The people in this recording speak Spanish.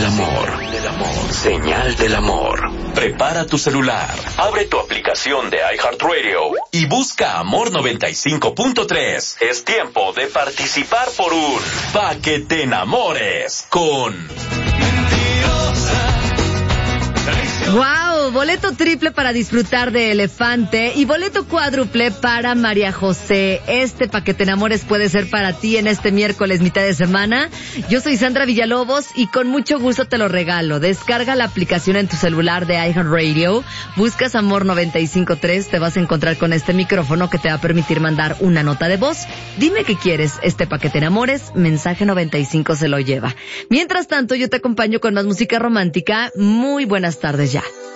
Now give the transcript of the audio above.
amor. Señal del amor. Prepara tu celular, abre tu aplicación de iHeartRadio y busca Amor 95.3. Es tiempo de participar por un Pa' que te enamores con... ¡Wow! Boleto triple para disfrutar de Elefante y boleto cuádruple para María José. Este Pa' que te enamores puede ser para ti en este miércoles mitad de semana. Yo soy Sandra Villalobos y con mucho gusto te lo regalo. Descarga la aplicación en tu celular de iHeartRadio, buscas Amor 95.3, te vas a encontrar con este micrófono que te va a permitir mandar una nota de voz. Dime qué quieres, este Pa' que te enamores, mensaje 95 se lo lleva. Mientras tanto, yo te acompaño con más música romántica. Muy buenas tardes ya.